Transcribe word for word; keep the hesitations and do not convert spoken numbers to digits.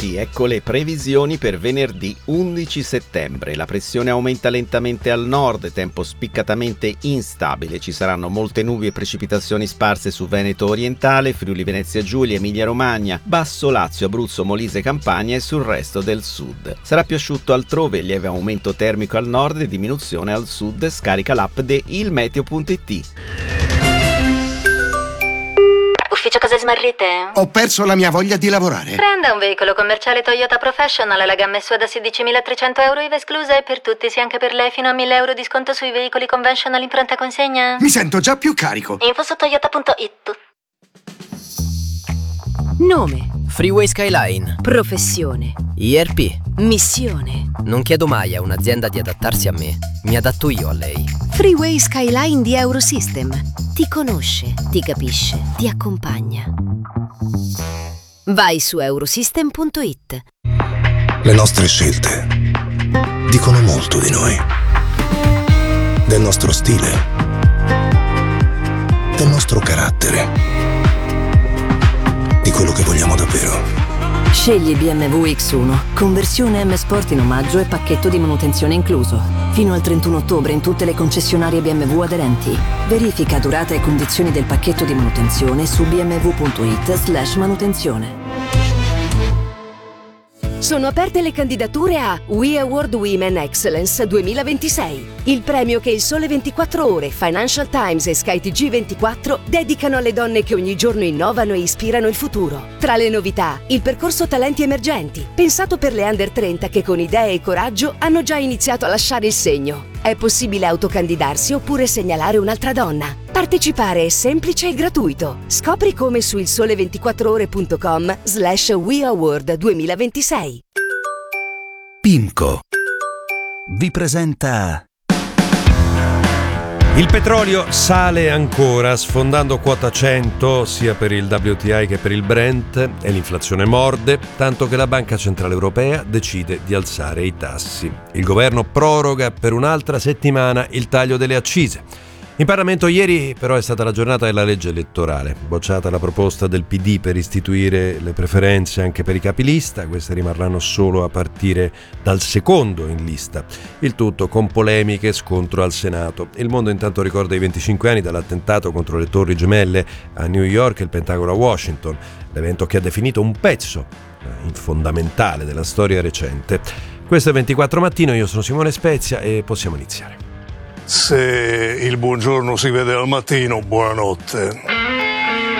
ecco le previsioni per venerdì undici settembre. La pressione aumenta lentamente al nord, tempo spiccatamente instabile. Ci saranno molte nubi e precipitazioni sparse su Veneto orientale, Friuli Venezia Giulia, Emilia Romagna, Basso Lazio, Abruzzo, Molise, Campania e sul resto del sud. Sarà più asciutto altrove, lieve aumento termico al nord e diminuzione al sud. Scarica l'app di ilmeteo punto it. Ufficio cose smarrite? Ho perso la mia voglia di lavorare. Prenda un veicolo commerciale Toyota Professional, la gamma S U A da sedicimilatrecento euro, I V A esclusa, e per tutti, sì anche per lei, fino a mille euro di sconto sui veicoli conventional in pronta consegna. Mi sento già più carico. Info su toyota punto it. Nome: Freeway Skyline. professione, I R P. missione. Non chiedo mai a un'azienda di adattarsi a me, mi adatto io a lei. Freeway Skyline di Eurosystem. Ti conosce, ti capisce, ti accompagna. Vai su eurosystem punto it. Le nostre scelte dicono molto di noi, del nostro stile, del nostro carattere, di quello che vogliamo davvero. Scegli B M W X uno, conversione M Sport in omaggio e pacchetto di manutenzione incluso. Fino al trentuno ottobre in tutte le concessionarie B M W aderenti. Verifica durata e condizioni del pacchetto di manutenzione su bmw punto it slash manutenzione. Sono aperte le candidature a We Award Women Excellence duemilaventisei, il premio che il Sole ventiquattro Ore, Financial Times e Sky T G ventiquattro dedicano alle donne che ogni giorno innovano e ispirano il futuro. Tra le novità, il percorso Talenti Emergenti, pensato per le under trenta che con idee e coraggio hanno già iniziato a lasciare il segno. È possibile autocandidarsi oppure segnalare un'altra donna. Partecipare è semplice e gratuito. Scopri come su il sole ventiquattro ore punto com slash We Award duemilaventisei. PIMCO vi presenta. Il petrolio sale ancora, sfondando quota cento sia per il W T I che per il Brent, e l'inflazione morde, tanto che la Banca Centrale Europea decide di alzare i tassi. Il governo proroga per un'altra settimana il taglio delle accise. In Parlamento ieri però è stata la giornata della legge elettorale. Bocciata la proposta del P D per istituire le preferenze anche per i capilista, queste rimarranno solo a partire dal secondo in lista. Il tutto con polemiche e scontro al Senato. Il mondo intanto ricorda i venticinque anni dall'attentato contro le Torri Gemelle a New York e il Pentagono a Washington, l'evento che ha definito un pezzo fondamentale della storia recente. Questo è ventiquattro Mattino, io sono Simone Spezia e possiamo iniziare. Se il buongiorno si vede al mattino, buonanotte.